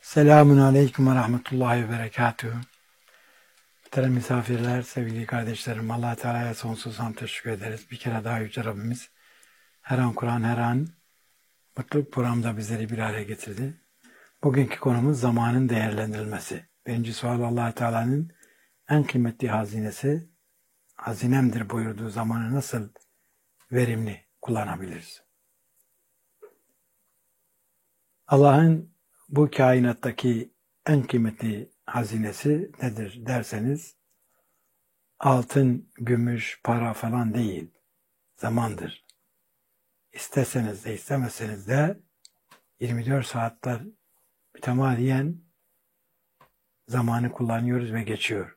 Selamun Aleyküm ve Rahmetullahi ve Berekatühü. Muhterem misafirler, sevgili kardeşlerim, Allah Teala'ya sonsuz hamd teşekkür ederiz. Bir kere daha Yüce Rabbimiz her an Kur'an, her an mutluluk programda bizleri bir araya getirdi. Bugünkü konumuz zamanın değerlendirilmesi. Birinci sual, Allah Teala'nın en kıymetli hazinesi, hazinemdir buyurduğu zamanı nasıl verimli kullanabiliriz? Allah'ın bu kainattaki en kıymetli hazinesi nedir derseniz, altın, gümüş, para falan değil, zamandır. İsteseniz de istemeseniz de 24 saatler mütemadiyen zamanı kullanıyoruz ve geçiyor.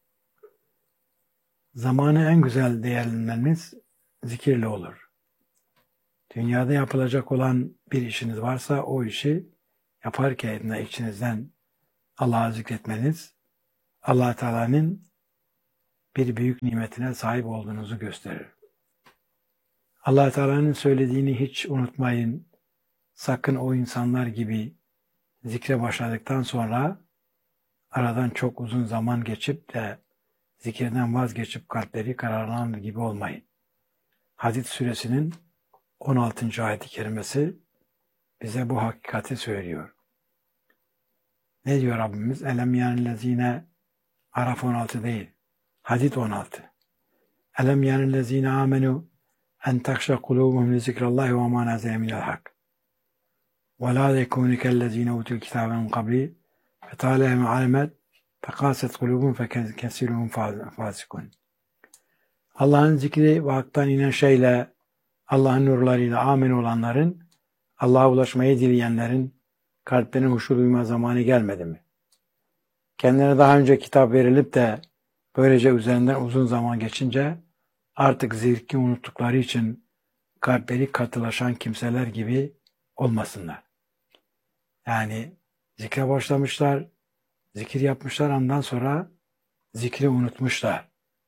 Zamanı en güzel değerlendirmeniz zikirle olur. Dünyada yapılacak olan bir işiniz varsa o işi yaparken içinizden Allah'ı zikretmeniz, Allah Teala'nın bir büyük nimetine sahip olduğunuzu gösterir. Allah Teala'nın söylediğini hiç unutmayın. Sakın o insanlar gibi zikre başladıktan sonra aradan çok uzun zaman geçip de zikirden vazgeçip kalpleri kararlanır gibi olmayın. Hadid suresinin 16. ayet-i kerimesi bize bu hakikati söylüyor. Ne diyor Rabbimiz? Elem yanillezine, Araf 16 değil, Hadid 16. Elem yanillezine amenu en takşa kulubuhum li zikrallahi ve ma nazele minel hak. Ve la yekûnü kellezine utul kitâbe min qabli fetâlehum alimet fekâset kulubum fekesiluhum fâsikun. Allah'ın zikri ve haktan inen şeyle, Allah'ın nurlarıyla amin olanların, Allah'a ulaşmayı dileyenlerin kalplerine huşu duyma zamanı gelmedi mi? Kendilerine daha önce kitap verilip de böylece üzerinden uzun zaman geçince artık zikri unuttukları için kalpleri katılaşan kimseler gibi olmasınlar. Yani zikre başlamışlar, zikir yapmışlar, ondan sonra zikri unutmuşlar.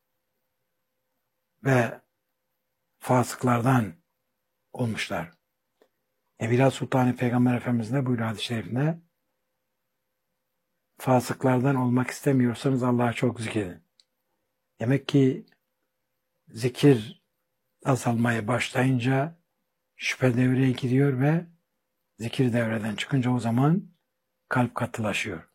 Ve fasıklardan olmuşlar. Evliya Sultanı Peygamber Efendimiz ne buyuruyor hadis-i şerifinde? Fasıklardan olmak istemiyorsanız Allah'a çok zikredin. Demek ki zikir azalmaya başlayınca şüphe devreye giriyor ve zikir devreden çıkınca o zaman kalp katılaşıyor.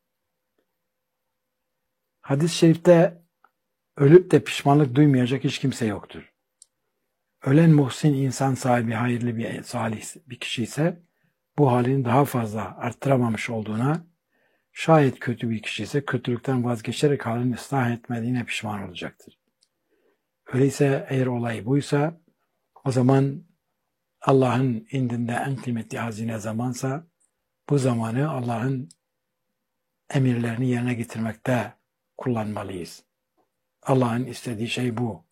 Hadis-i şerifte ölüp de pişmanlık duymayacak hiç kimse yoktur. Ölen muhsin, insan sahibi, hayırlı bir salih bir kişi ise bu halini daha fazla arttıramamış olduğuna, şayet kötü bir kişi ise kötülükten vazgeçerek halini ıslah etmediğine pişman olacaktır. Öyleyse eğer olay buysa, o zaman Allah'ın indinde en kıymetli hazine zamansa, bu zamanı Allah'ın emirlerini yerine getirmekte kullanmalıyız. Allah'ın istediği şey bu.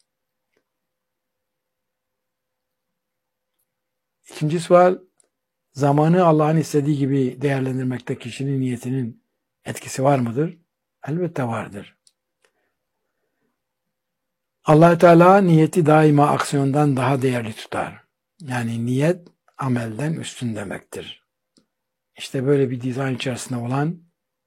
İkinci sual, zamanı Allah'ın istediği gibi değerlendirmekte kişinin niyetinin etkisi var mıdır? Elbette vardır. Allah Teala niyeti daima aksiyondan daha değerli tutar. Yani niyet amelden üstün demektir. İşte böyle bir dizayn içerisinde olan,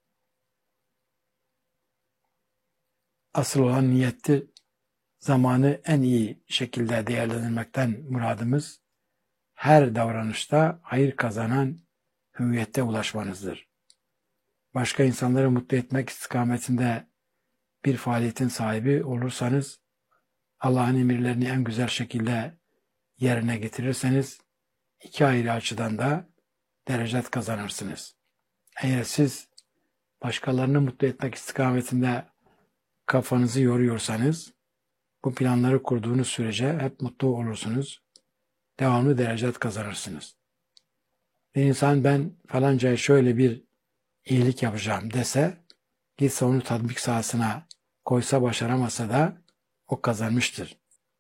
asıl olan niyettir. Zamanı en iyi şekilde değerlendirmekten muradımız, her davranışta hayır kazanan hüviyette ulaşmanızdır. Başka insanları mutlu etmek istikametinde bir faaliyetin sahibi olursanız, Allah'ın emirlerini en güzel şekilde yerine getirirseniz, iki ayrı açıdan da derecat kazanırsınız. Eğer siz başkalarını mutlu etmek istikametinde kafanızı yoruyorsanız, bu planları kurduğunuz sürece hep mutlu olursunuz, devamlı derecat kazanırsınız. Bir insan ben falancaya şöyle bir iyilik yapacağım dese, gitse onu tatbik sahasına koysa başaramasa da o kazanmıştır.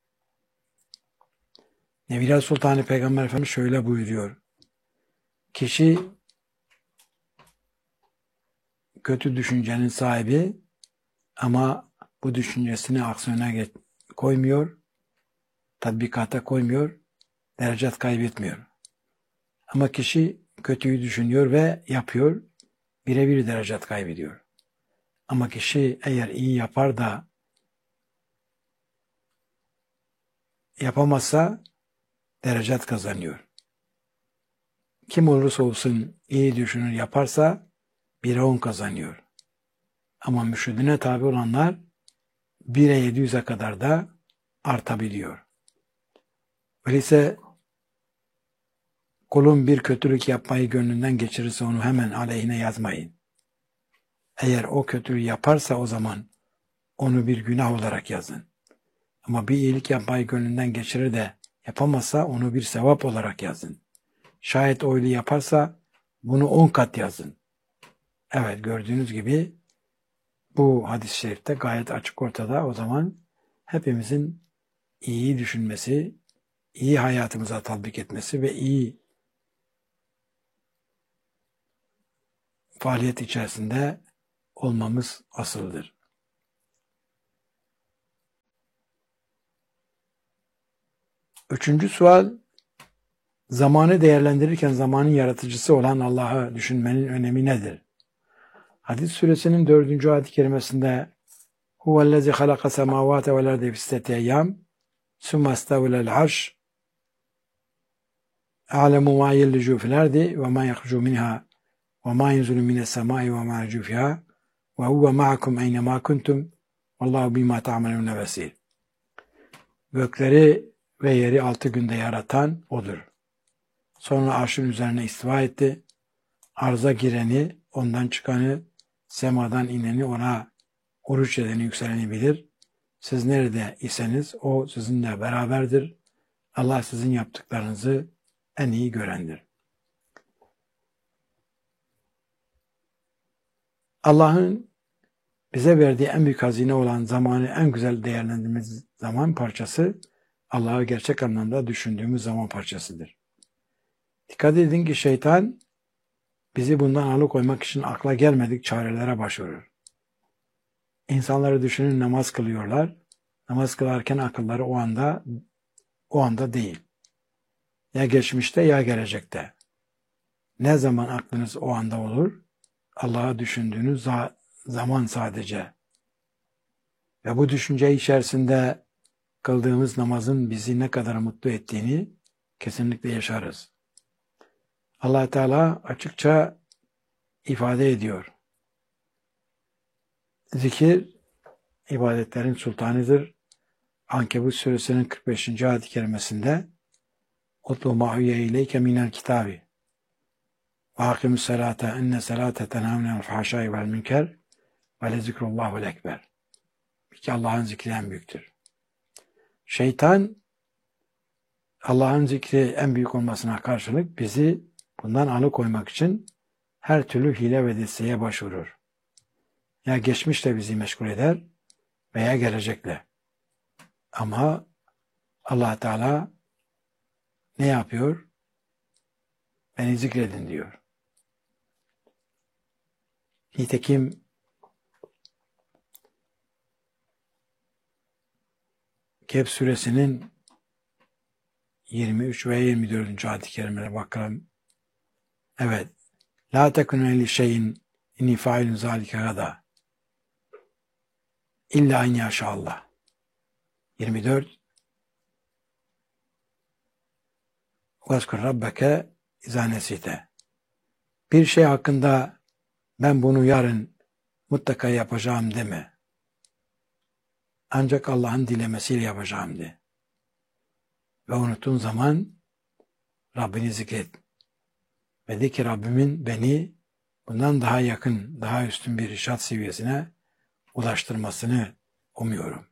Evliya Sultanı Peygamber Efendimiz şöyle buyuruyor. Kişi kötü düşüncenin sahibi ama bu düşüncesini aksiyona koymuyor, tatbikata koymuyor, derecat kaybetmiyor. Ama kişi kötüyü düşünüyor ve yapıyor, birebir derecet kaybediyor. Ama kişi eğer iyi yapar da yapamazsa derecet kazanıyor. Kim olursa olsun iyi düşünür yaparsa 1'e 10 kazanıyor. Ama mürşidine tabi olanlar 1'e 700'e kadar da artabiliyor. Öyleyse kulun bir kötülük yapmayı gönlünden geçirirse onu hemen aleyhine yazmayın. Eğer o kötülüğü yaparsa o zaman onu bir günah olarak yazın. Ama bir iyilik yapmayı gönlünden geçirir de yapamazsa onu bir sevap olarak yazın. Şayet öyle yaparsa bunu 10 kat yazın. Evet, gördüğünüz gibi bu hadis-i şerifte gayet açık ortada. O zaman hepimizin iyi düşünmesi, iyi hayatımıza tatbik etmesi ve iyi faaliyet içerisinde olmamız asıldır. Üçüncü sual, zamanı değerlendirirken zamanın yaratıcısı olan Allah'ı düşünmenin önemi nedir? Hadis suresinin 4. ayet-i kerimesinde huvellezî halaka semâvâte vel arde fi sitteti eyyâm sümme istavelel arş a'lemu mâ yellicû fil ardi ve mâ yahrucu minhâ ve mâ yenzulu mines semâi ve mâ yercu fîhâ ve huve ma'akum eynemâ kuntum vallâhu bîmâ ta'melûne besîr. Gökleri ve yeri 6 günde yaratan O'dur. Sonra arşın üzerine istiva etti. Arza gireni, ondan çıkanı, semadan ineni, ona oruç edeni, yükseleni bilir. Siz nerede iseniz o sizinle beraberdir. Allah sizin yaptıklarınızı en iyi görendir. Allah'ın bize verdiği en büyük hazine olan zamanı en güzel değerlendirdiğimiz zaman parçası, Allah'ı gerçek anlamda düşündüğümüz zaman parçasıdır. Dikkat edin ki şeytan bizi bundan alıkoymak için akla gelmedik çarelere başvurur. İnsanları düşünün, namaz kılıyorlar. Namaz kılarken akılları o anda değil. Ya geçmişte ya gelecekte. Ne zaman aklınız o anda olur? Allah'ı düşündüğünüz zaman sadece. Ve bu düşünce içerisinde kıldığımız namazın bizi ne kadar mutlu ettiğini kesinlikle yaşarız. Allah Teala açıkça ifade ediyor. Zikir ibadetlerin sultanıdır. Ankebut suresinin 45. ayet-i kerimesinde "Utlu ma huye ileyke minel kitabi ve akimus salate enne salate tenha minel fahşai vel münker ve lezikrullahul ekber." Ki Allah'ın zikri en büyüktür. Şeytan Allah'ın zikri en büyük olmasına karşılık bizi bundan alıkoymak için her türlü hile ve desteğe başvurur. Ya geçmişle bizi meşgul eder veya gelecekle. Ama Allah Teala ne yapıyor? Beni zikredin diyor. Nitekim Kehf suresinin 23 ve 24. ayet-i kerimelere bakalım. Evet. La tekunu li şeyin inni failun zalike gada illa en yaşallah. 24. Vezkur rabbeke izâ nesite. Bir şey hakkında ben bunu yarın mutlaka yapacağım deme. Ancak Allah'ın dilemesiyle yapacağım de. Ve unuttuğun zaman Rabbini zikret. Ve de ki Rabbimin beni bundan daha yakın, daha üstün bir irşat seviyesine ulaştırmasını umuyorum.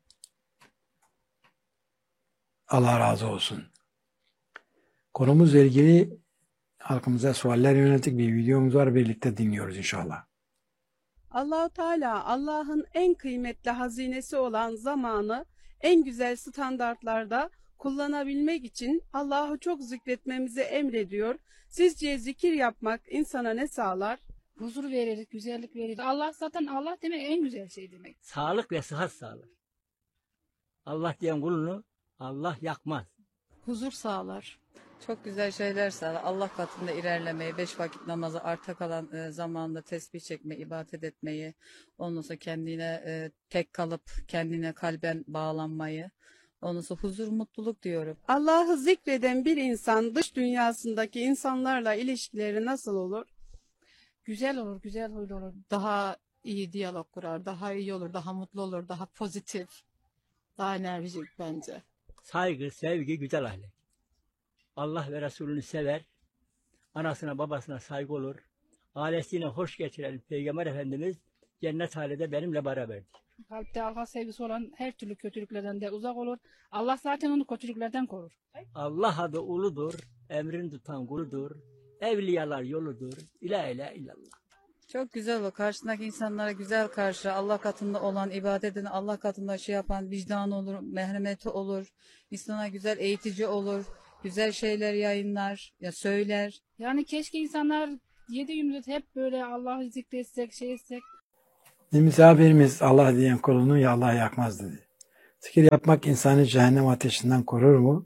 Allah razı olsun. Konumuzla ilgili halkımıza sualler yönelik bir videomuz var. Birlikte dinliyoruz inşallah. Allah-u Teala Allah'ın en kıymetli hazinesi olan zamanı en güzel standartlarda kullanabilmek için Allah'ı çok zikretmemizi emrediyor. Sizce zikir yapmak insana ne sağlar? Huzur verir, güzellik verir. Allah zaten Allah demek en güzel şey demek. Sağlık ve sıhhat sağlar. Allah diyen kulunu Allah yakmaz. Huzur sağlar. Çok güzel şeyler sağlar. Allah katında ilerlemeyi, 5 vakit namazı, arta kalan zamanda tesbih çekmeyi, ibadet etmeyi, ondan sonra kendine tek kalıp kendine kalben bağlanmayı, ondan sonra huzur, mutluluk diyorum. Allah'ı zikreden bir insan dış dünyasındaki insanlarla ilişkileri nasıl olur? Güzel olur, güzel huylu olur. Daha iyi diyalog kurar, daha iyi olur, daha mutlu olur, daha pozitif, daha enerjik bence. Saygı, sevgi, güzel ahlak. Allah ve Resulünü sever, anasına babasına saygı olur. Ailesiyle hoş geçiren Peygamber Efendimiz cennet halinde benimle beraberdi. Kalpte Allah sevgisi olan her türlü kötülüklerden de uzak olur. Allah zaten onu kötülüklerden korur. Allah adı uludur, emrini tutan kuludur, evliyalar yoludur, ilahe illallah. Çok güzel o. Karşındaki insanlara güzel karşı, Allah katında olan ibadetini, Allah katında yapan vicdanı olur, merhameti olur, insana güzel eğitici olur, güzel şeyler yayınlar, ya söyler. Yani keşke insanlar 7/24 hep böyle Allah'ı zikretsek, şey etsek. Misafirimiz Allah diyen kulunu ya Allah yakmaz dedi. Zikir yapmak insanı cehennem ateşinden korur mu?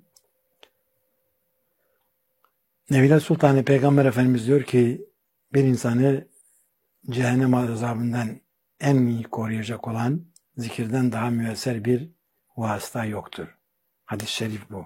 Nevile Sultanı Peygamber Efendimiz diyor ki bir insanı cehennem azabından en iyi koruyacak olan zikirden daha müesser bir vasıta yoktur. Hadis-i şerif bu.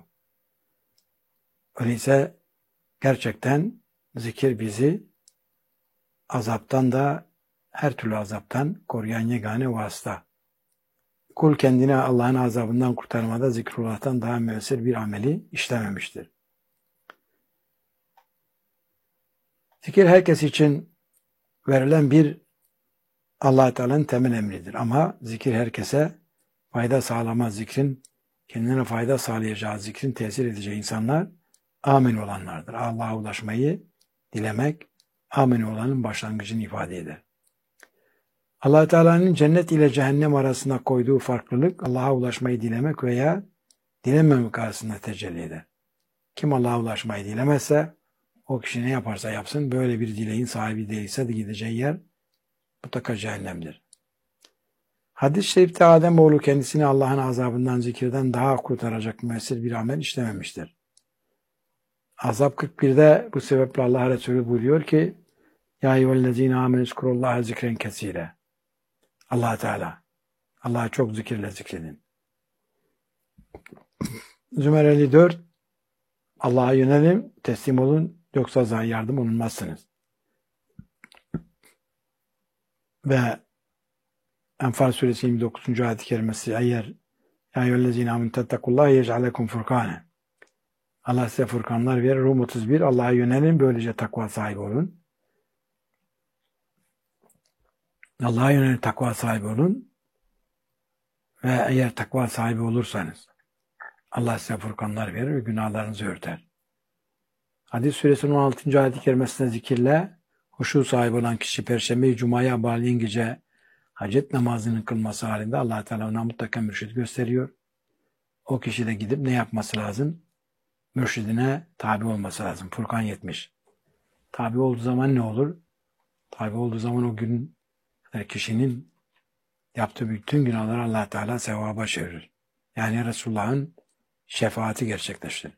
Öyleyse gerçekten zikir bizi azaptan da her türlü azaptan koruyan yegane vasıta. Kul kendini Allah'ın azabından kurtarmada zikrullah'tan daha müesser bir ameli işlememiştir. Zikir herkes için verilen bir Allah-u Teala'nın temel emridir. Ama zikir herkese fayda sağlamaz. Zikrin kendine fayda sağlayacağı, zikrin tesir edeceği insanlar amin olanlardır. Allah'a ulaşmayı dilemek amin olanın başlangıcını ifade eder. Allah-u Teala'nın cennet ile cehennem arasında koyduğu farklılık Allah'a ulaşmayı dilemek veya dilememek arasında tecelli eder. Kim Allah'a ulaşmayı dilemezse o kişi ne yaparsa yapsın böyle bir dileğin sahibi değilse de gideceği yer mutlaka cehennemdir. Hadis-i şerifte Ademoğlu kendisini Allah'ın azabından, zikirden daha kurtaracak müessir bir amel işlememiştir. Azap 41'de bu sebeple Allah Resulü buyuruyor ki Ya eyyühellezine amenü zkurullaha zikren kesire. Allah Teala. Allah'ı çok zikirle zikredin. Zümer 54 Allah'a yönelin, teslim olun, yoksa zayi yardım olunmazsınız. Ve Enfal suresi 29. ayet-i kerimesi eğer Ya eyyühellezine amenü tettakullaha yec'alekum furkane. Allah size furkanlar verir. Rum 31 Allah'a yönelin, böylece takva sahibi olun. Allah'a yönelin, takva sahibi olun. Ve eğer takva sahibi olursanız Allah size furkanlar verir ve günahlarınızı örter. Hadis suresinin 16. ayet-i kerimesinde zikirle huşu sahibi olan kişi Perşembe-i Cuma'ya bağlayan gece hacet namazının kılması halinde Allah Teala ona mutlaka mürşid gösteriyor. O kişi de gidip ne yapması lazım? Mürşidine tabi olması lazım. Furkan 70. Tabi olduğu zaman ne olur? Tabi olduğu zaman o gün kişinin yaptığı bütün günahları Allah Teala sevaba çevirir. Yani Resulullah'ın şefaati gerçekleştir.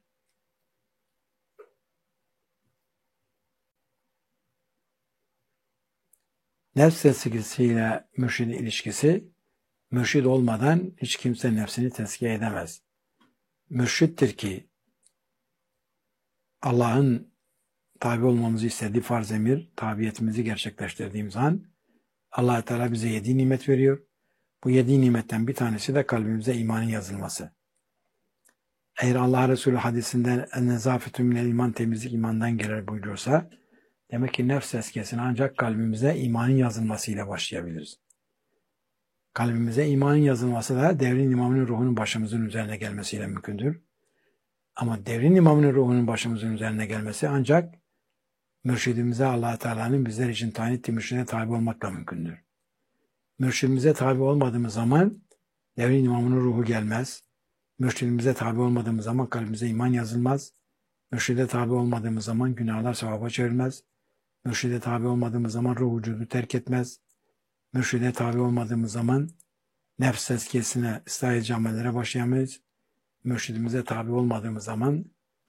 Nefs tezkiyesiyle mürşidin ilişkisi, mürşid olmadan hiç kimse nefsini tezkiye edemez. Mürşittir ki Allah'ın tabi olmamızı istediği farz emir, tabiyetimizi gerçekleştirdiğimiz an Allah Teala bize 7 nimet veriyor. Bu 7 nimetten bir tanesi de kalbimize imanın yazılması. Eğer Allah Resulü hadisinden en-nezafetü minel iman, temizlik imandan gelir buyuruyorsa demek ki nefs tezkiyesine ancak kalbimize imanın yazılmasıyla başlayabiliriz. Kalbimize imanın yazılması da devrin imamının ruhunun başımızın üzerine gelmesiyle mümkündür. Ama devrin imamının ruhunun başımızın üzerine gelmesi ancak mürşidimize Allah Teala'nın bizler için tayin ettiği mürşide tabi olmakla mümkündür. Mürşidimize tabi olmadığımız zaman devrin imamının ruhu gelmez. Mürşidimize tabi olmadığımız zaman kalbimize iman yazılmaz. Mürşide tabi olmadığımız zaman günahlar sevaba çevrilmez. Mürşide tabi olmadığımız zaman ruh vücudu terk etmez. Mürşide tabi olmadığımız zaman nefs tezkiyesine ıslah edici amellere başlayamayız. Mürşidimize tabi olmadığımız zaman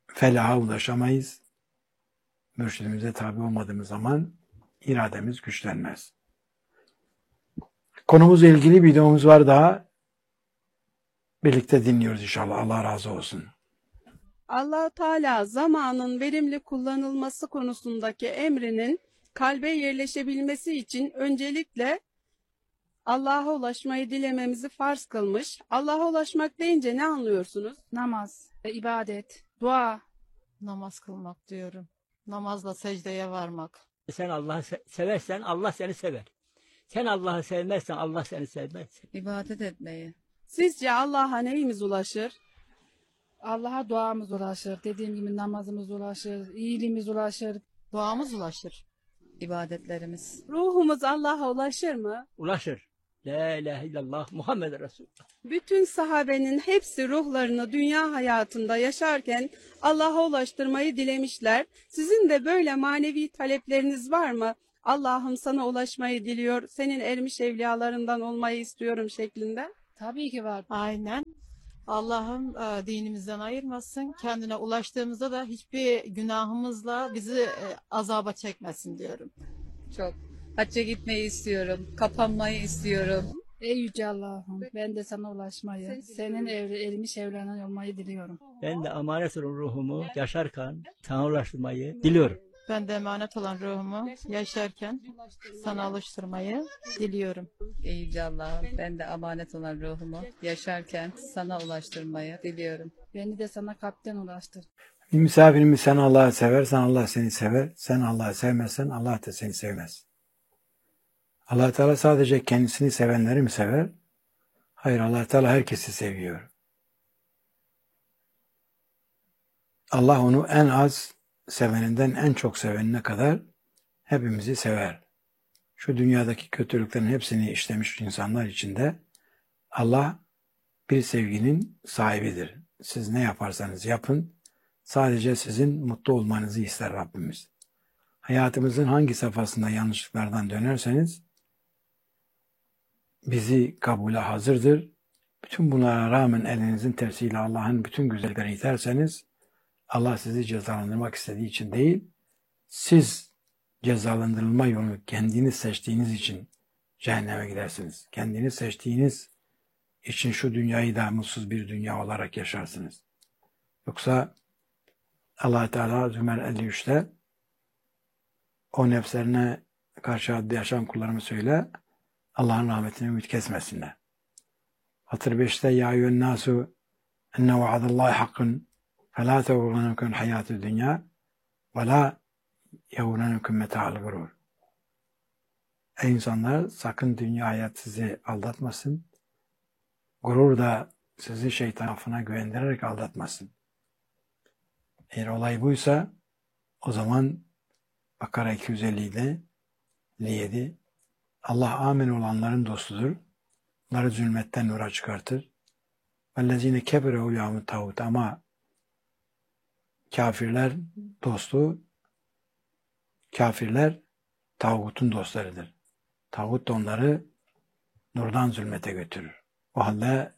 felaha ulaşamayız. Mürşidimize tabi olmadığımız zaman irademiz güçlenmez. Konumuzla ilgili bir videomuz var daha. Birlikte dinliyoruz inşallah. Allah razı olsun. Allah Teala zamanın verimli kullanılması konusundaki emrinin kalbe yerleşebilmesi için öncelikle Allah'a ulaşmayı dilememizi farz kılmış. Allah'a ulaşmak deyince ne anlıyorsunuz? Namaz, ibadet, dua, namaz kılmak diyorum. Namazla secdeye varmak. Sen Allah'ı seversen Allah seni sever. Sen Allah'ı sevmezsen Allah seni sevmez. İbadet etmeyi. Sizce Allah'a neyimiz ulaşır? Allah'a duamız ulaşır. Dediğim gibi namazımız ulaşır. İyiliğimiz ulaşır. Duamız ulaşır. İbadetlerimiz. Ruhumuz Allah'a ulaşır mı? Ulaşır. La ilahe illallah Muhammed Resulullah. Bütün sahabenin hepsi ruhlarını dünya hayatında yaşarken Allah'a ulaştırmayı dilemişler. Sizin de böyle manevi talepleriniz var mı? Allah'ım sana ulaşmayı diliyor, senin ermiş evliyalarından olmayı istiyorum şeklinde. Tabii ki var. Aynen. Allah'ım dinimizden ayırmasın. Kendine ulaştığımızda da hiçbir günahımızla bizi azaba çekmesin diyorum. Çok. Hacca gitmeyi istiyorum. Kapanmayı istiyorum. Ey Yüce Allah'ım, ben de sana ulaşmayı, senin ermiş evlenen olmayı diliyorum. Ben de emanet olan ruhumu yaşarken sana ulaştırmayı diliyorum. Ben de emanet olan ruhumu yaşarken sana ulaştırmayı diliyorum. Ey Yüce Allah'ım, ben de emanet olan ruhumu yaşarken sana ulaştırmayı diliyorum. Beni de sana kalpten ulaştır. Bir misafirimiz sen Allah'ı seversen Allah seni sever. Sen Allah'ı sevmezsen Allah da seni sevmez. Allah Teala sadece kendisini sevenleri mi sever? Hayır, Allah Teala herkesi seviyor. Allah onu en az seveninden en çok sevenine kadar hepimizi sever. Şu dünyadaki kötülüklerin hepsini işlemiş insanlar içinde Allah bir sevginin sahibidir. Siz ne yaparsanız yapın, sadece sizin mutlu olmanızı ister Rabbimiz. Hayatımızın hangi safhasında yanlışlıklardan dönerseniz bizi kabule hazırdır. Bütün bunlara rağmen elinizin tersiyle Allah'ın bütün güzelliklerini iterseniz Allah sizi cezalandırmak istediği için değil, siz cezalandırılma yolunu kendiniz seçtiğiniz için cehenneme gidersiniz. Kendiniz seçtiğiniz için şu dünyayı da mutsuz bir dünya olarak yaşarsınız. Yoksa Allah Teala Zümer 53'te o nefslerine karşı haddi yaşayan kullarımı söyle, Allah'ın rahmetini ümit kesmesinler. Hatır 5'te ya eyyühen nasu enne vaadallahi hakkın felâ tevgûnenüküm hayâtü dünya ve lâ yevgûnenüküm meta'al gurur. Ey insanlar, sakın dünya hayat sizi aldatmasın. Gurur da sizi şeytan affına güvendirerek aldatmasın. Eğer olay buysa o zaman Bakara 257 Allah amin olanların dostudur. Onları zulmetten nura çıkartır. وَالَّذ۪ينَ كَبِرَهُ يَعْمُ tağut. Ama kafirler dostu, kafirler tağutun dostlarıdır. Tağut da onları nurdan zulmete götürür. O halde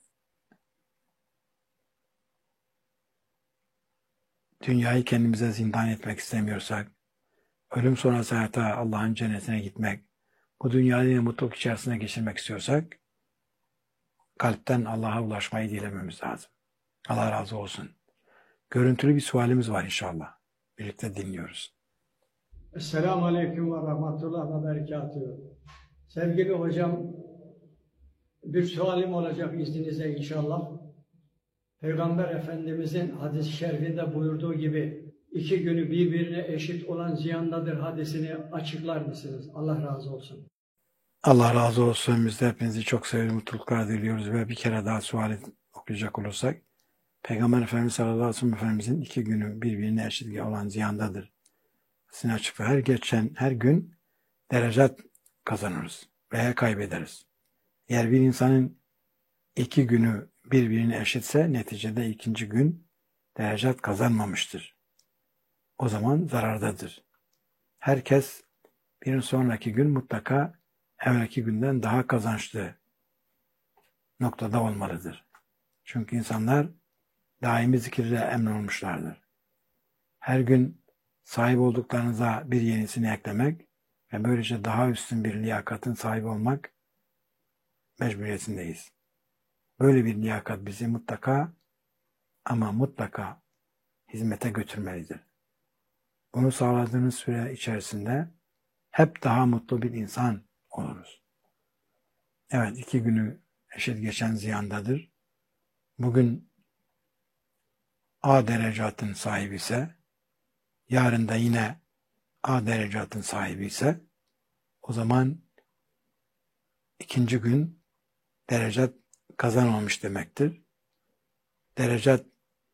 dünyayı kendimize zindan etmek istemiyorsak, ölüm sonrası hayata Allah'ın cennetine gitmek, bu dünyayı mutluluk içerisine geçirmek istiyorsak, kalpten Allah'a ulaşmayı dilememiz lazım. Allah razı olsun. Görüntülü bir sualimiz var inşallah. Birlikte dinliyoruz. Esselamu Aleyküm ve Rahmetullah ve Berekatuhu. Sevgili hocam, bir sualim olacak izninizle inşallah. Peygamber Efendimizin hadis-i şerifinde buyurduğu gibi 2 günü birbirine eşit olan ziyandadır hadisini açıklar mısınız? Allah razı olsun. Allah razı olsun. Biz de hepinizi çok seviyoruz, mutluluklar diliyoruz ve bir kere daha suali okuyacak olursak, Peygamber Efendimiz sallallahu aleyhi ve sellem Efendimizin 2 günü birbirine eşit olan ziyandadır. Sizin açık ve her gün derecat kazanırız veya kaybederiz. Eğer bir insanın 2 günü birbirine eşitse neticede 2. gün derecat kazanmamıştır. O zaman zarardadır. Herkes bir sonraki gün mutlaka evvelki günden daha kazançlı noktada olmalıdır. Çünkü insanlar daimi zikirle emrolmuşlardır. her gün sahip olduklarınıza bir yenisini eklemek ve böylece daha üstün bir liyakatın sahibi olmak mecburiyetindeyiz. Böyle bir liyakat bizi mutlaka ama mutlaka hizmete götürmelidir. Bunu sağladığınız süre içerisinde hep daha mutlu bir insan oluruz. Evet, 2 günü eşit geçen ziyandadır. Bugün A derecatın sahibi ise, yarın da yine A derecatın sahibi ise, o zaman 2. gün derecat kazanmamış demektir. Derecat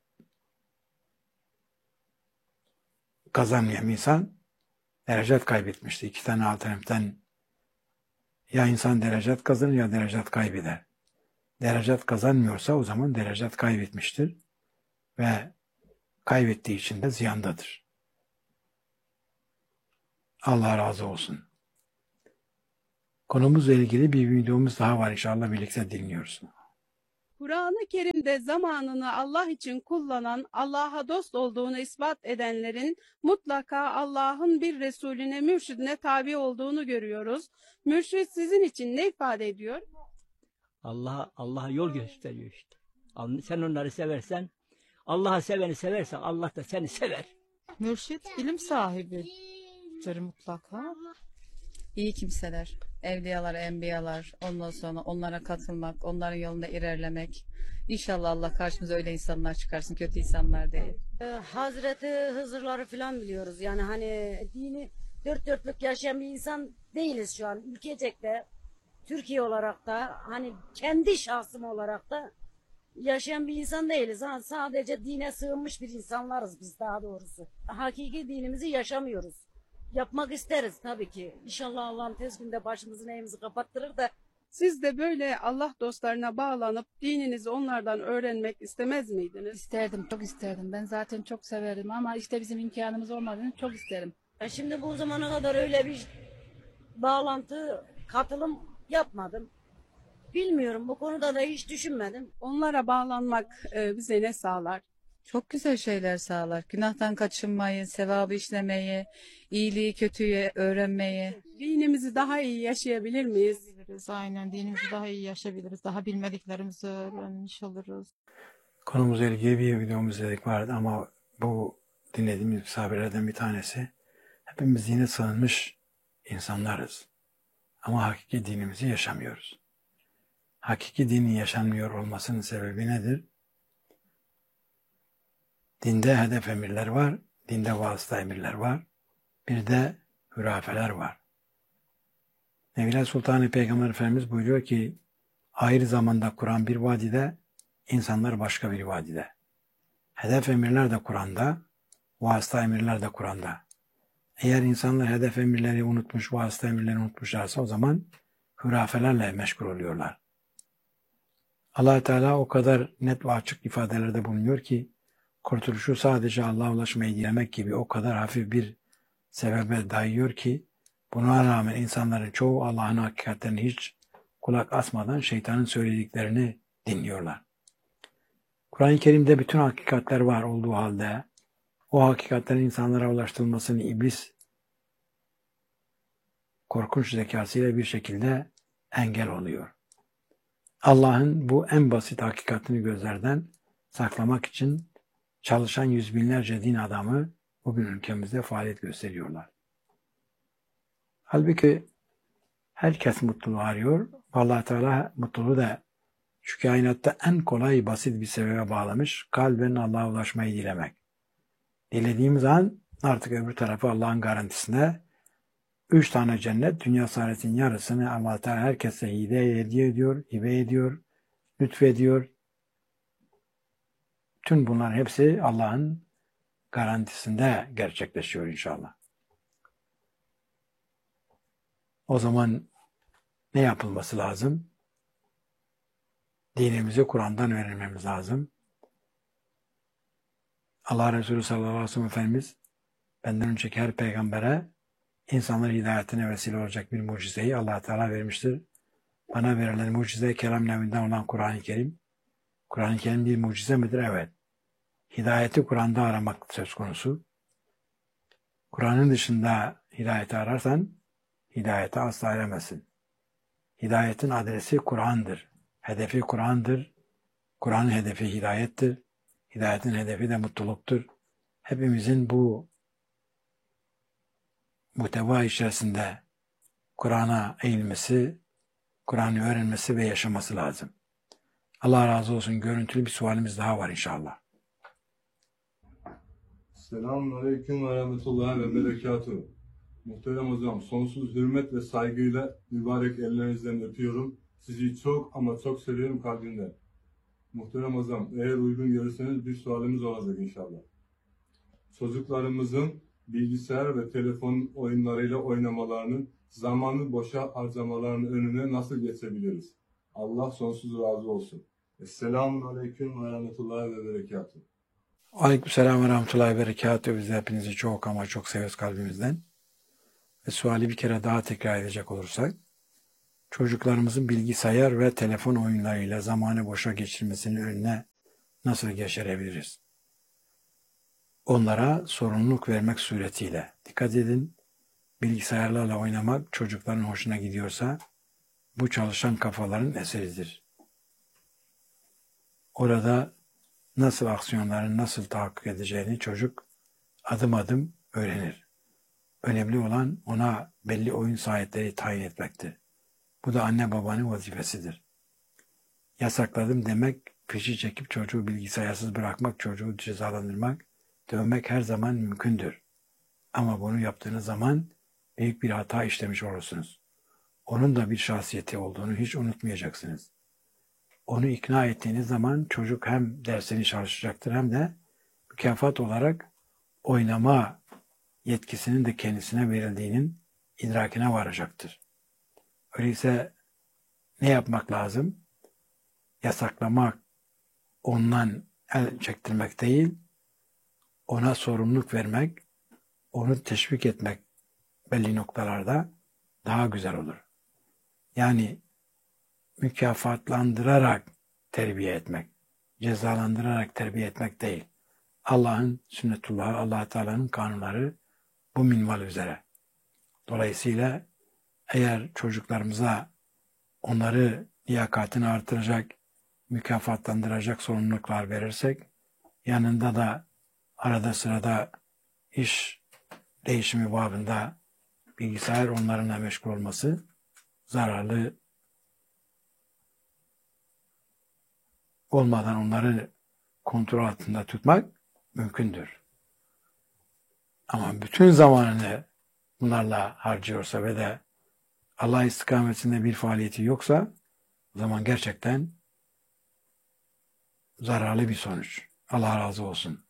kazanmayan insan derecat kaybetmiştir. 2 tane alternatiften ya insan derecat kazanır ya derecat kaybeder. Derecat kazanmıyorsa o zaman derecat kaybetmiştir ve kaybettiği için de ziyandadır. Allah razı olsun. Konumuzla ilgili bir videomuz daha var, inşallah birlikte dinliyoruz. Kur'an-ı Kerim'de zamanını Allah için kullanan, Allah'a dost olduğunu ispat edenlerin mutlaka Allah'ın bir Resulüne, mürşidine tabi olduğunu görüyoruz. Mürşid sizin için ne ifade ediyor? Allah'a yol gösteriyor işte. Sen onları seversen, Allah'a seveni seversen Allah da seni sever. Mürşit ilim sahibidir mutlaka. İyi kimseler, evliyalar, enbiyalar, ondan sonra onlara katılmak, onların yolunda ilerlemek. İnşallah Allah karşımıza öyle insanlar çıkarsın, kötü insanlar değil. Hazreti Hızırları falan biliyoruz. Yani hani dini dört dörtlük yaşayan bir insan değiliz şu an. Ülkecek de, Türkiye olarak da, hani kendi şahsım olarak da yaşayan bir insan değiliz. Ha, sadece dine sığınmış bir insanlarız biz, daha doğrusu. Hakiki dinimizi yaşamıyoruz. Yapmak isteriz tabii ki. İnşallah Allah'ın tez günde başımızın eğimizi kapattırır da. Siz de böyle Allah dostlarına bağlanıp dininizi onlardan öğrenmek istemez miydiniz? İsterdim, çok isterdim. Ben zaten çok severim ama işte bizim imkanımız olmadığını çok isterim. Şimdi bu zamana kadar öyle bir bağlantı, katılım yapmadım. Bilmiyorum, bu konuda da hiç düşünmedim. Onlara bağlanmak bize ne sağlar? Çok güzel şeyler sağlar. Günahtan kaçınmayı, sevabı işlemeyi, iyiliği, kötüyü öğrenmeyi. Dinimizi daha iyi yaşayabilir miyiz? Aynen, dinimizi daha iyi yaşayabiliriz. Daha bilmediklerimizi öğrenmiş oluruz. Konumuzla ilgili bir videomuz dedik vardı ama bu dinlediğimiz misafirlerden bir tanesi, hepimiz dine sığınmış insanlarız ama hakiki dinimizi yaşamıyoruz. Hakiki dinin yaşanmıyor olmasının sebebi nedir? Dinde hedef emirler var, dinde vasıta emirler var, bir de hurafeler var. Nevile Sultan-ı Peygamber Efendimiz buyuruyor ki, ayrı zamanda Kur'an bir vadide, insanlar başka bir vadide. Hedef emirler de Kur'an'da, vasıta emirler de Kur'an'da. Eğer insanlar hedef emirleri unutmuş, vasıta emirleri unutmuşlarsa o zaman hurafelerle meşgul oluyorlar. Allah Teala o kadar net ve açık ifadelerde bulunuyor ki, kurtuluşu sadece Allah'a ulaşmayı dilemek gibi o kadar hafif bir sebebe dayıyor ki, buna rağmen insanların çoğu Allah'ın hakikatlerini hiç kulak asmadan şeytanın söylediklerini dinliyorlar. Kur'an-ı Kerim'de bütün hakikatler var olduğu halde, o hakikatlerin insanlara ulaştırılmasını iblis korkunç zekasıyla bir şekilde engel oluyor. Allah'ın bu en basit hakikatini gözlerden saklamak için çalışan yüz binlerce din adamı bugün ülkemizde faaliyet gösteriyorlar. Halbuki herkes mutluluğu arıyor. Allah Teala mutluluğu da şu kainatta en kolay, basit bir sebebe bağlamış. Kalben Allah'a ulaşmayı dilemek. Dilediğimiz an artık öbür tarafı Allah'ın garantisinde 3 tane cennet, dünya saadetinin yarısını Allah Teala herkese hediye ediyor, hibe ediyor, lütfediyor. Tüm bunlar hepsi Allah'ın garantisinde gerçekleşiyor inşallah. O zaman ne yapılması lazım? Dinimizi Kur'an'dan öğrenmemiz lazım. Allah Resulü sallallahu aleyhi ve sellem Efendimiz benden önceki her peygambere insanların hidayetine vesile olacak bir mucizeyi Allah Teala vermiştir. Bana verilen mucize kelam nevinden olan Kur'an-ı Kerim. Kur'an-ı Kerim bir mucize midir? Evet. Hidayeti Kur'an'da aramak söz konusu. Kur'an'ın dışında hidayeti ararsan hidayete asla eremezsin. Hidayetin adresi Kur'an'dır. Hedefi Kur'an'dır. Kur'an'ın hedefi hidayettir. Hidayetin hedefi de mutluluktur. Hepimizin bu muhteva içerisinde Kur'an'a eğilmesi, Kur'an'ı öğrenmesi ve yaşaması lazım. Allah razı olsun. Görüntülü bir sualimiz daha var inşallah. Selamünaleyküm ve rahmetullahi ve berekatuhu. Muhterem hocam, sonsuz hürmet ve saygıyla mübarek ellerinizden öpüyorum. Sizi çok ama çok seviyorum kalbimden. Muhterem hocam, eğer uygun görürseniz bir sualimiz olacak inşallah. Çocuklarımızın bilgisayar ve telefon oyunlarıyla oynamalarının zamanı boşa harcamalarının önüne nasıl geçebiliriz? Allah sonsuz razı olsun. Esselamun ve rahmetullahi ve berekatuhu. Aleykümselam ve rahmetullahi ve berekatuhu. Biz de hepinizi çok ama çok seviyoruz kalbimizden. Ve suali bir kere daha tekrar edecek olursak, çocuklarımızın bilgisayar ve telefon oyunlarıyla zamanı boşa geçirmesinin önüne nasıl geçirebiliriz? Onlara sorumluluk vermek suretiyle. Dikkat edin, bilgisayarlarla oynamak çocukların hoşuna gidiyorsa, bu çalışan kafaların eseridir. Orada nasıl aksiyonların nasıl tahakkuk edeceğini çocuk adım adım öğrenir. Önemli olan ona belli oyun saatleri tayin etmektir. Bu da anne babanın vazifesidir. Yasakladım demek, fişi çekip çocuğu bilgisayarsız bırakmak, çocuğu cezalandırmak, dövmek her zaman mümkündür. Ama bunu yaptığınız zaman büyük bir hata işlemiş olursunuz. Onun da bir şahsiyeti olduğunu hiç unutmayacaksınız. Onu ikna ettiğiniz zaman çocuk hem dersini çalışacaktır hem de mükafat olarak oynama yetkisinin de kendisine verildiğinin idrakine varacaktır. Öyleyse ne yapmak lazım? Yasaklamak, ondan el çektirmek değil, ona sorumluluk vermek, onu teşvik etmek belli noktalarda daha güzel olur. Yani mükafatlandırarak terbiye etmek, cezalandırarak terbiye etmek değil. Allah'ın sünnetullahı, Allah Teala'nın kanunları bu minval üzere. Dolayısıyla eğer çocuklarımıza onları liyakatini artıracak, mükafatlandıracak sorumluluklar verirsek, yanında da arada sırada iş değişimi babında bilgisayar onlarla meşgul olması zararlı olmadan onları kontrol altında tutmak mümkündür. Ama bütün zamanını bunlarla harcıyorsa ve de Allah istikametinde bir faaliyeti yoksa o zaman gerçekten zararlı bir sonuç. Allah razı olsun.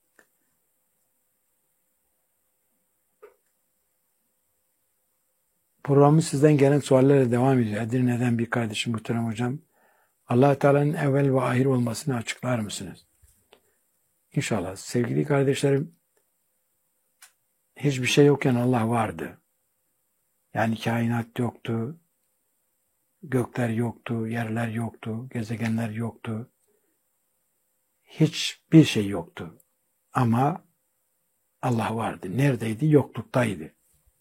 Programı sizden gelen suallerle devam ediyor. Edirne'den bir kardeşim muhterem hocam. Allah Teala'nın evvel ve ahir olmasını açıklar mısınız? İnşallah. Sevgili kardeşlerim, hiçbir şey yokken Allah vardı. Yani kainat yoktu, gökler yoktu, yerler yoktu, gezegenler yoktu. Hiçbir şey yoktu. Ama Allah vardı. Neredeydi? Yokluktaydı.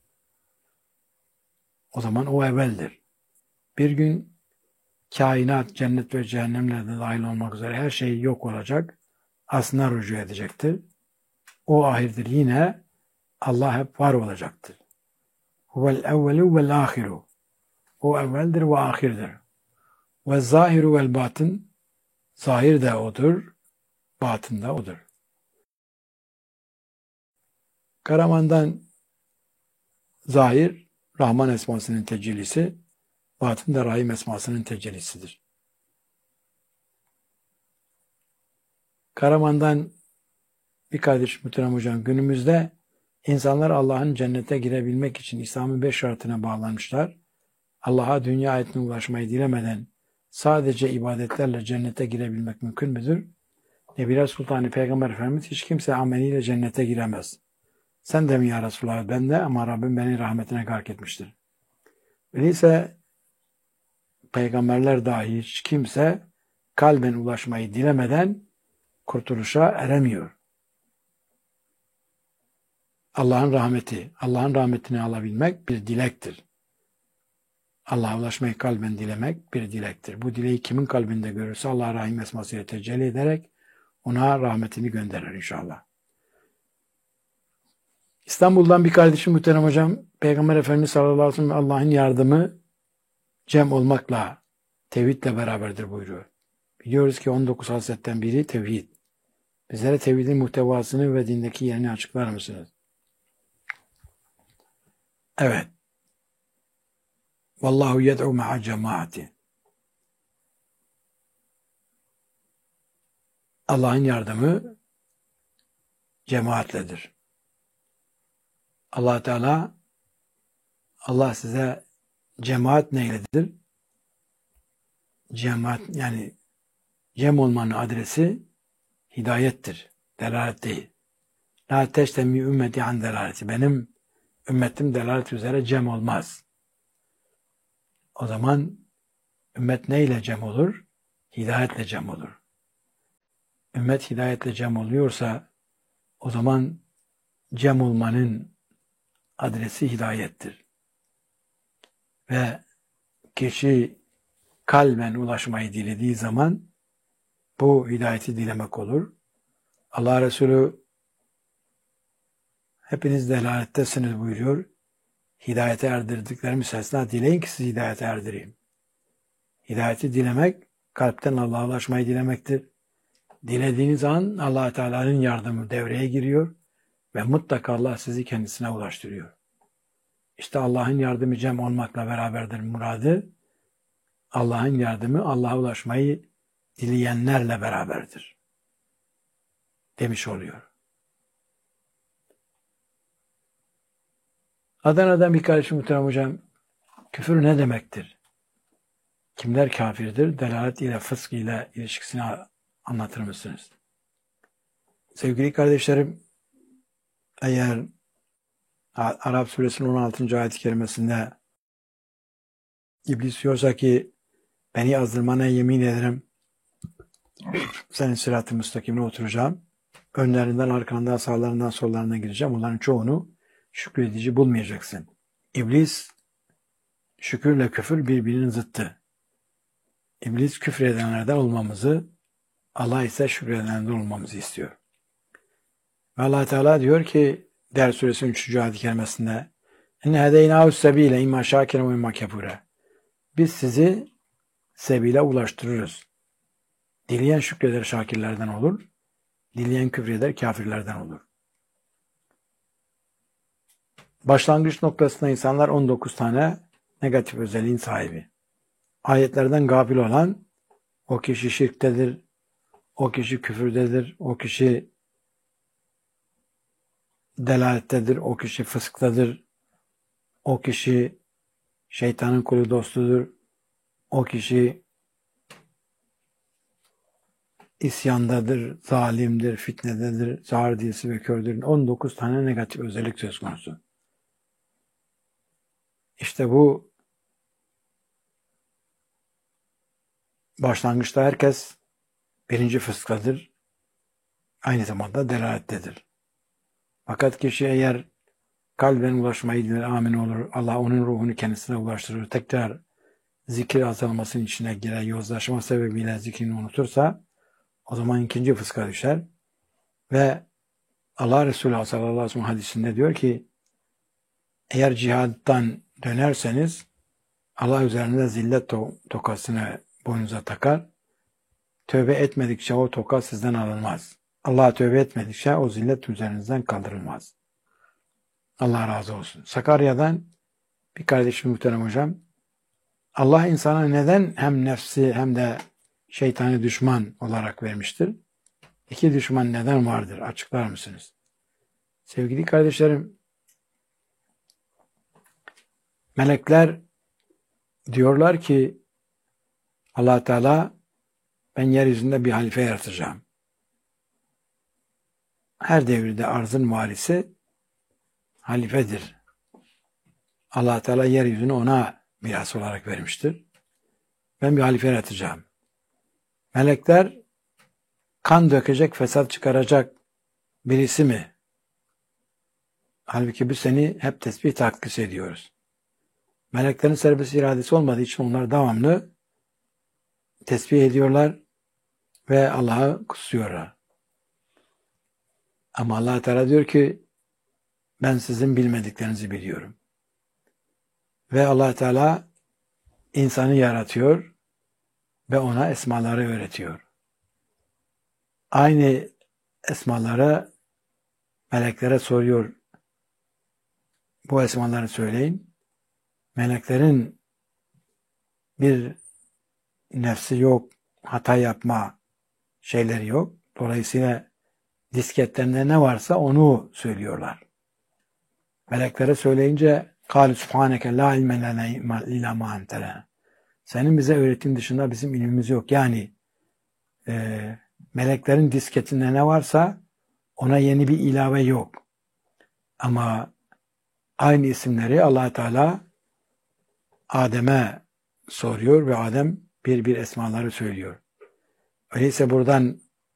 O zaman o evveldir. Bir gün kainat, cennet ve cehennemle de dahil olmak üzere her şey yok olacak. Aslına rücu edecektir. O ahirdir. Yine Allah hep var olacaktır. Huvel evvelu vel ahiru. O evveldir ve ahirdir. Ve zahiru vel batın. Zahir de odur, batın da odur. Karaman'dan zahir, Rahman esmasının tecellisi, batın da Rahim esmasının tecellisidir. Karaman'dan bir kardeş muhterem hocam, günümüzde insanlar Allah'ın cennete girebilmek için İslam'ın 5 şartına bağlanmışlar. Allah'a dünya ayetine ulaşmayı dilemeden sadece ibadetlerle cennete girebilmek mümkün müdür? Nebiler Sultanı Peygamber Efendimiz hiç kimse ameliyle cennete giremez. Sen de mi ya Resulallah? Ben de, ama Rabbim beni rahmetine gark etmiştir. Öyleyse peygamberler dahi hiç kimse kalben ulaşmayı dilemeden kurtuluşa eremiyor. Allah'ın rahmeti. Allah'ın rahmetini alabilmek bir dilektir. Allah'a ulaşmayı kalben dilemek bir dilektir. Bu dileği kimin kalbinde görürse Allah Rahim esmasıyla tecelli ederek ona rahmetini gönderir inşallah. İstanbul'dan bir kardeşim muhterem hocam, Peygamber Efendimiz sallallahu aleyhi ve sellem Allah'ın yardımı cem olmakla, tevhidle beraberdir buyuruyor. Biliyoruz ki 19 hasletten biri tevhid. Bizlere tevhidin muhtevasını ve dindeki yerini açıklar mısınız? Evet. Vallahu yed'u ma'a cemaati. Allah'ın yardımı cemaatledir. Allah Teala, Allah size cemaat neyledir? Cemaat yani cem olmanın adresi hidayettir. Delalet değil. La teştemi ümmeti an delaleti. Benim ümmetim delalet üzere cem olmaz. O zaman ümmet neyle cem olur? Hidayetle cem olur. Ümmet hidayetle cem oluyorsa o zaman cem olmanın adresi hidayettir. Ve kişi kalben ulaşmayı dilediği zaman bu hidayeti dilemek olur. Allah Resulü hepiniz delalettesiniz buyuruyor. Hidayete erdirdiklerimi esna dileyin ki sizi hidayete erdireyim. Hidayeti dilemek, kalpten Allah'a ulaşmayı dilemektir. Dilediğiniz an Allah Teala'nın yardımı devreye giriyor ve mutlaka Allah sizi kendisine ulaştırıyor. İşte Allah'ın yardımı cem olmakla beraberdir muradı. Allah'ın yardımı Allah'a ulaşmayı dileyenlerle beraberdir. Demiş oluyor. Adana'dan bir kardeşim muhterem hocam, küfür ne demektir? Kimler kafirdir? Delalet ile fısk ile ilişkisini anlatır mısınız? Sevgili kardeşlerim, eğer Arap suresinin 16. ayet-i kerimesinde İblis diyorsa ki beni azdırmana yemin ederim senin sırat-ı müstakimine oturacağım. Önlerinden, arkandan, sağlarından, sollarından gireceğim. Onların çoğunu şükredici bulmayacaksın. İblis şükürle küfür birbirinin zıttı. İblis küfredenlerden olmamızı, Allah ise şükredenlerden olmamızı istiyor. Ve Allah Teala diyor ki Der suresinin 3. ayet-i kerimesinde İnne hedeynahu sebile imma şakiren ve imma kefure. Biz sizi sebile ulaştırırız. Dileyen şükreder şakirlerden olur. Dileyen küfreder kafirlerden olur. Başlangıç noktasında insanlar 19 tane negatif özelliğin sahibi. Ayetlerden gafil olan o kişi şirktedir, o kişi küfürdedir, o kişi delalettedir, o kişi fısktadır, o kişi şeytanın kulu dostudur, o kişi isyandadır, zalimdir, fitnededir, sağır dilsi ve kördür. 19 tane negatif özellik söz konusu. İşte bu başlangıçta herkes birinci fıskadır, aynı zamanda delalettedir. Fakat kişi eğer kalben ulaşmayı diler, amin olur, Allah onun ruhunu kendisine ulaştırır, tekrar zikir azalmasının içine girer, yozlaşma sebebiyle zikrini unutursa, o zaman ikinci fıska düşer. Ve Allah Resulü sallallahu aleyhi ve sellem hadisinde diyor ki, eğer cihattan dönerseniz, Allah üzerinde zillet tokasını boynunuza takar, tövbe etmedikçe o toka sizden alınmaz. Allah'a tövbe etmedikçe o zillet üzerinizden kaldırılmaz. Allah razı olsun. Sakarya'dan bir kardeşim muhterem hocam, Allah insana neden hem nefsi hem de şeytani düşman olarak vermiştir? İki düşman neden vardır? Açıklar mısınız? Sevgili kardeşlerim, melekler diyorlar ki Allah Teala ben yeryüzünde bir halife yaratacağım. Her devirde arzın varisi halifedir. Allah Teala yeryüzünü ona miras olarak vermiştir. Ben bir halife yaratacağım. Melekler kan dökecek, fesat çıkaracak birisi mi Halbuki biz seni hep tesbih takdis ediyoruz. Meleklerin serbest iradesi olmadığı için onlar devamlı tesbih ediyorlar ve Allah'ı kutsuyorlar. Ama Allah Teala diyor ki ben sizin bilmediklerinizi biliyorum. Ve Allah Teala insanı yaratıyor ve ona esmaları öğretiyor. Aynı esmaları meleklere soruyor. Bu esmaları söyleyin. Meleklerin bir nefsi yok, hata yapma şeyleri yok. Dolayısıyla disketlerinde ne varsa onu söylüyorlar. Meleklere söyleyince قَالُ سُبْحَانَكَ لَا عِلْمَ لَنَا إِلَّا مَا أَنْتَ. Senin bize öğrettiğin dışında bizim ilmimiz yok. Yani meleklerin disketinde ne varsa ona yeni bir ilave yok. Ama aynı isimleri Allah Teala Adem'e soruyor ve Adem bir esmaları söylüyor. Öyleyse buradan